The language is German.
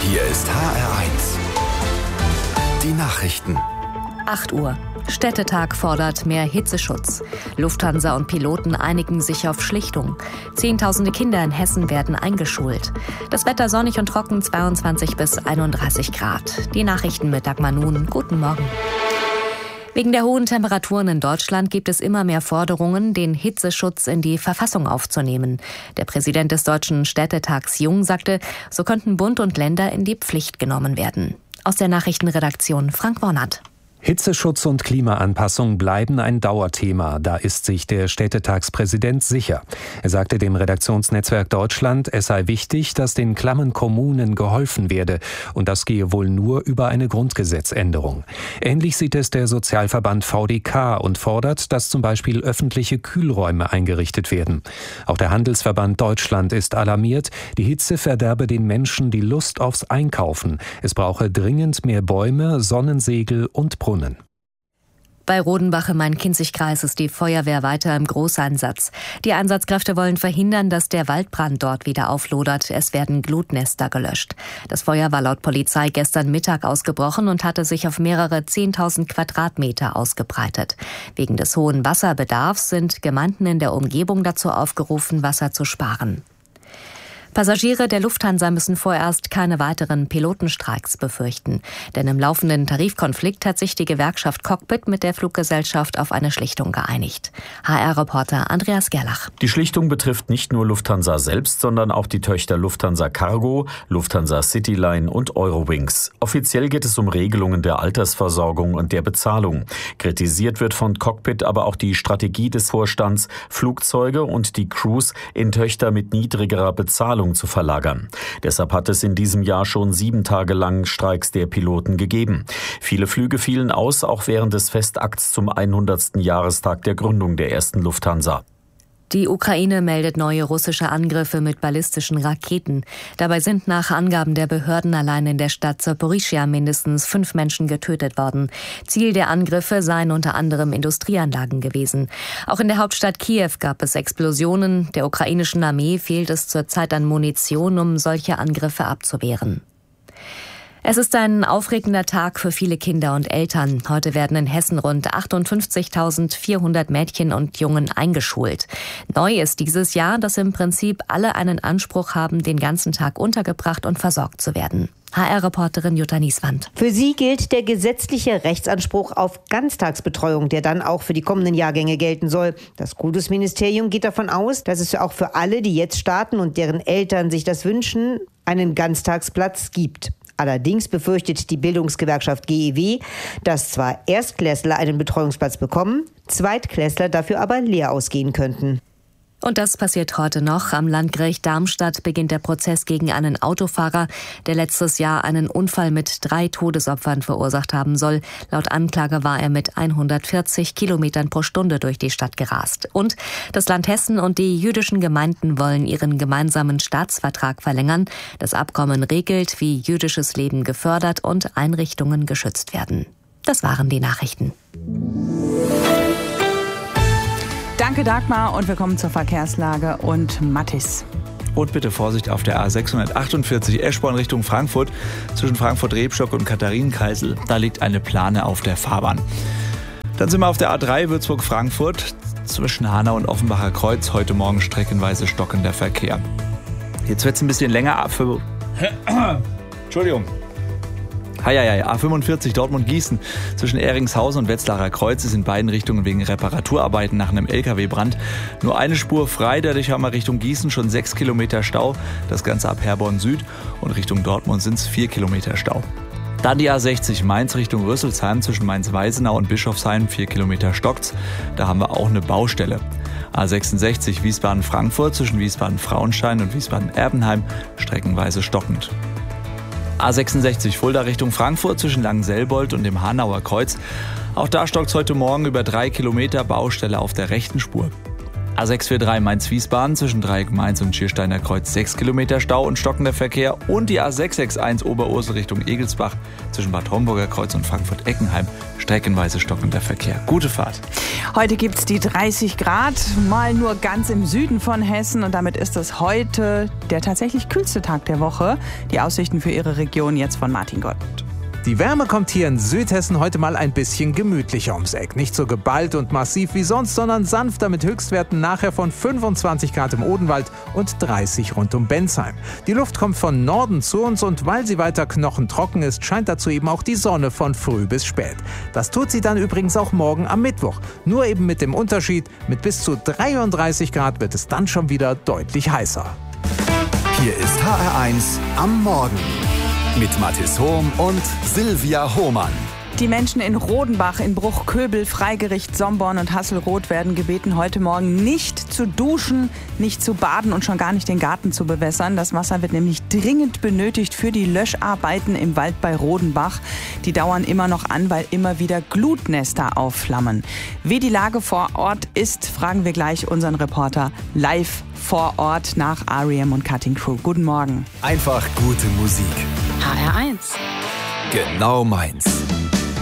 Hier ist HR1. Die Nachrichten. 8 Uhr. Städtetag fordert mehr Hitzeschutz. Lufthansa und Piloten einigen sich auf Schlichtung. Zehntausende Kinder in Hessen werden eingeschult. Das Wetter sonnig und trocken, 22 bis 31 Grad. Die Nachrichten mit Dagmar Nun. Guten Morgen. Wegen der hohen Temperaturen in Deutschland gibt es immer mehr Forderungen, den Hitzeschutz in die Verfassung aufzunehmen. Der Präsident des Deutschen Städtetags Jung sagte, so könnten Bund und Länder in die Pflicht genommen werden. Aus der Nachrichtenredaktion Frank Wornert. Hitzeschutz und Klimaanpassung bleiben ein Dauerthema, da ist sich der Städtetagspräsident sicher. Er sagte dem Redaktionsnetzwerk Deutschland, es sei wichtig, dass den klammen Kommunen geholfen werde und das gehe wohl nur über eine Grundgesetzänderung. Ähnlich sieht es der Sozialverband VDK und fordert, dass zum Beispiel öffentliche Kühlräume eingerichtet werden. Auch der Handelsverband Deutschland ist alarmiert, die Hitze verderbe den Menschen die Lust aufs Einkaufen. Es brauche dringend mehr Bäume, Sonnensegel und Brunnen. Bei Rodenbach im Main-Kinzig-Kreis ist die Feuerwehr weiter im Großeinsatz. Die Einsatzkräfte wollen verhindern, dass der Waldbrand dort wieder auflodert. Es werden Glutnester gelöscht. Das Feuer war laut Polizei gestern Mittag ausgebrochen und hatte sich auf mehrere 10.000 Quadratmeter ausgebreitet. Wegen des hohen Wasserbedarfs sind Gemeinden in der Umgebung dazu aufgerufen, Wasser zu sparen. Passagiere der Lufthansa müssen vorerst keine weiteren Pilotenstreiks befürchten. Denn im laufenden Tarifkonflikt hat sich die Gewerkschaft Cockpit mit der Fluggesellschaft auf eine Schlichtung geeinigt. HR-Reporter Andreas Gerlach. Die Schlichtung betrifft nicht nur Lufthansa selbst, sondern auch die Töchter Lufthansa Cargo, Lufthansa Cityline und Eurowings. Offiziell geht es um Regelungen der Altersversorgung und der Bezahlung. Kritisiert wird von Cockpit aber auch die Strategie des Vorstands, Flugzeuge und die Crews in Töchter mit niedrigerer Bezahlung zu verlagern. Deshalb hat es in diesem Jahr schon 7 Tage lang Streiks der Piloten gegeben. Viele Flüge fielen aus, auch während des Festakts zum 100. Jahrestag der Gründung der ersten Lufthansa. Die Ukraine meldet neue russische Angriffe mit ballistischen Raketen. Dabei sind nach Angaben der Behörden allein in der Stadt Saporischschja mindestens 5 Menschen getötet worden. Ziel der Angriffe seien unter anderem Industrieanlagen gewesen. Auch in der Hauptstadt Kiew gab es Explosionen. Der ukrainischen Armee fehlt es zurzeit an Munition, um solche Angriffe abzuwehren. Es ist ein aufregender Tag für viele Kinder und Eltern. Heute werden in Hessen rund 58.400 Mädchen und Jungen eingeschult. Neu ist dieses Jahr, dass im Prinzip alle einen Anspruch haben, den ganzen Tag untergebracht und versorgt zu werden. HR-Reporterin Jutta Nieswand. Für sie gilt der gesetzliche Rechtsanspruch auf Ganztagsbetreuung, der dann auch für die kommenden Jahrgänge gelten soll. Das Kultusministerium geht davon aus, dass es auch für alle, die jetzt starten und deren Eltern sich das wünschen, einen Ganztagsplatz gibt. Allerdings befürchtet die Bildungsgewerkschaft GEW, dass zwar Erstklässler einen Betreuungsplatz bekommen, Zweitklässler dafür aber leer ausgehen könnten. Und das passiert heute noch. Am Landgericht Darmstadt beginnt der Prozess gegen einen Autofahrer, der letztes Jahr einen Unfall mit 3 Todesopfern verursacht haben soll. Laut Anklage war er mit 140 Kilometern pro Stunde durch die Stadt gerast. Und das Land Hessen und die jüdischen Gemeinden wollen ihren gemeinsamen Staatsvertrag verlängern. Das Abkommen regelt, wie jüdisches Leben gefördert und Einrichtungen geschützt werden. Das waren die Nachrichten. Danke Dagmar und wir kommen zur Verkehrslage und Mattis. Und bitte Vorsicht auf der A648 Eschborn Richtung Frankfurt. Zwischen Frankfurt-Rebstock und Katharinenkreisel, da liegt eine Plane auf der Fahrbahn. Dann sind wir auf der A3 Würzburg-Frankfurt. Zwischen Hanau und Offenbacher Kreuz heute Morgen streckenweise stockender Verkehr. Jetzt wird es ein bisschen länger ab für... Entschuldigung. A45 Dortmund-Gießen zwischen Ehringshausen und Wetzlarer Kreuz ist in beiden Richtungen wegen Reparaturarbeiten nach einem LKW-Brand nur eine Spur frei. Dadurch haben wir Richtung Gießen schon 6 Kilometer Stau. Das Ganze ab Herborn Süd und Richtung Dortmund sind es 4 Kilometer Stau. Dann die A60 Mainz Richtung Rüsselsheim zwischen Mainz-Weisenau und Bischofsheim 4 Kilometer stockt's. Da haben wir auch eine Baustelle. A66 Wiesbaden-Frankfurt zwischen Wiesbaden-Frauenstein und Wiesbaden-Erbenheim streckenweise stockend. A66 Fulda Richtung Frankfurt zwischen Langenselbold und dem Hanauer Kreuz. Auch da stockt es heute Morgen über 3 Kilometer Baustelle auf der rechten Spur. A643 Mainz-Wiesbaden zwischen Dreieck Mainz und Schiersteiner Kreuz 6 Kilometer Stau und stockender Verkehr. Und die A661 Oberursel Richtung Egelsbach zwischen Bad Homburger Kreuz und Frankfurt-Eckenheim streckenweise stockender Verkehr. Gute Fahrt. Heute gibt es die 30 Grad, mal nur ganz im Süden von Hessen. Und damit ist es heute der tatsächlich kühlste Tag der Woche. Die Aussichten für Ihre Region jetzt von Martin Gott. Die Wärme kommt hier in Südhessen heute mal ein bisschen gemütlicher ums Eck. Nicht so geballt und massiv wie sonst, sondern sanfter mit Höchstwerten nachher von 25 Grad im Odenwald und 30 rund um Bensheim. Die Luft kommt von Norden zu uns und weil sie weiter knochentrocken ist, scheint dazu eben auch die Sonne von früh bis spät. Das tut sie dann übrigens auch morgen am Mittwoch. Nur eben mit dem Unterschied, mit bis zu 33 Grad wird es dann schon wieder deutlich heißer. Hier ist HR1 am Morgen mit Mathis Hohm und Silvia Hohmann. Die Menschen in Rodenbach, in Bruchköbel, Freigericht, Somborn und Hasselroth werden gebeten, heute Morgen nicht zu duschen, nicht zu baden und schon gar nicht den Garten zu bewässern. Das Wasser wird nämlich dringend benötigt für die Löscharbeiten im Wald bei Rodenbach. Die dauern immer noch an, weil immer wieder Glutnester aufflammen. Wie die Lage vor Ort ist, fragen wir gleich unseren Reporter live vor Ort nach R.E.M. und Cutting Crew. Guten Morgen. Einfach gute Musik. HR1. Genau meins.